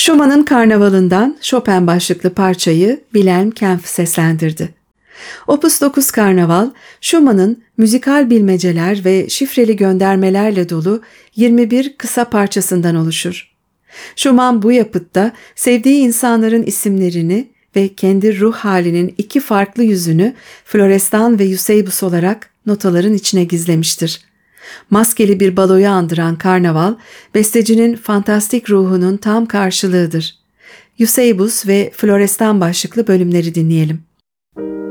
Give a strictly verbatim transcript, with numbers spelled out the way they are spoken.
Schumann'ın Karnavalı'ndan Chopin başlıklı parçayı Wilhelm Kempff seslendirdi. Opus dokuz Karnaval, Schumann'ın müzikal bilmeceler ve şifreli göndermelerle dolu yirmi bir kısa parçasından oluşur. Schumann bu yapıtta sevdiği insanların isimlerini ve kendi ruh halinin iki farklı yüzünü Florestan ve Eusebius olarak notaların içine gizlemiştir. Maskeli bir baloyu andıran Karnaval, bestecinin fantastik ruhunun tam karşılığıdır. Eusebius ve Florestan başlıklı bölümleri dinleyelim.